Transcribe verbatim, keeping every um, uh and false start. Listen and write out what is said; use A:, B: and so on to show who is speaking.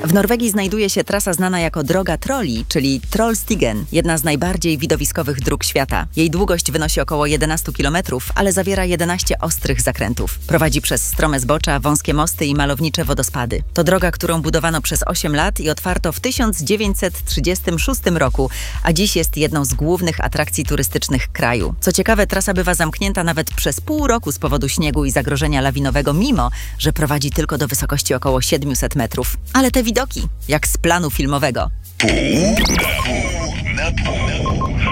A: W Norwegii znajduje się trasa znana jako Droga Trolli, czyli Trollstigen, jedna z najbardziej widowiskowych dróg świata. Jej długość wynosi około jedenaście kilometrów, ale zawiera jedenaście ostrych zakrętów. Prowadzi przez strome zbocza, wąskie mosty i malownicze wodospady. To droga, którą budowano przez osiem lat i otwarto w tysiąc dziewięćset trzydziestym szóstym roku, a dziś jest jedną z głównych atrakcji turystycznych kraju. Co ciekawe, trasa bywa zamknięta nawet przez pół roku z powodu śniegu i zagrożenia lawinowego, mimo że prowadzi tylko do wysokości około siedemset metrów. Ale te widoki, jak z planu filmowego.
B: Pół na pół na pół.